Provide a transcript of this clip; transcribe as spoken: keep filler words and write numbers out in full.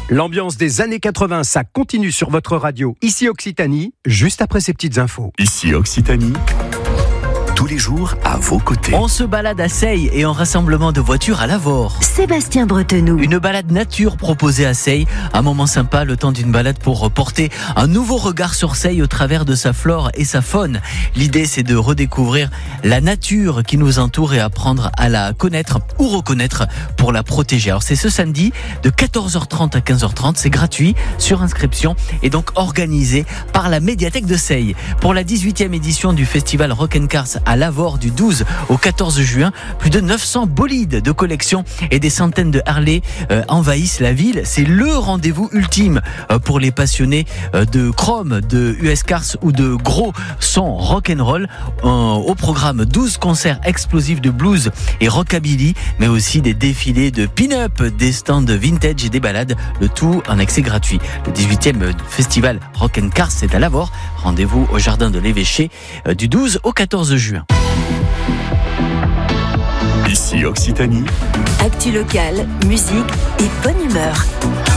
L'ambiance des années quatre-vingts, ça continue sur votre radio. Ici Occitanie, juste après ces petites infos. Ici Occitanie, tous les jours à vos côtés. On se balade à Seille et en rassemblement de voitures à Lavore. Sébastien Bretenoux. Une balade nature proposée à Seille, un moment sympa, le temps d'une balade pour porter un nouveau regard sur Seille au travers de sa flore et sa faune. L'idée, c'est de redécouvrir la nature qui nous entoure et apprendre à la connaître ou reconnaître pour la protéger. Alors c'est ce samedi de quatorze heures trente à quinze heures trente, c'est gratuit, sur inscription et donc organisé par la médiathèque de Seille. Pour la dix-huitième édition du festival Rock and Cars à Lavore du douze au quatorze juin, plus de neuf cents bolides de collection et des centaines de Harley euh, envahissent la ville. C'est le rendez-vous ultime euh, pour les passionnés euh, de chrome, de U S Cars ou de gros sons rock'n'roll. Euh, au programme douze concerts explosifs de blues et rockabilly, mais aussi des défilés de pin-up, des stands vintage et des balades, le tout en accès gratuit. Le dix-huitième festival Rock and Cars, c'est à Lavore. Rendez-vous au jardin de l'Évêché euh, du douze au quatorze juin. Ici Occitanie, Actu locale, musique et bonne humeur.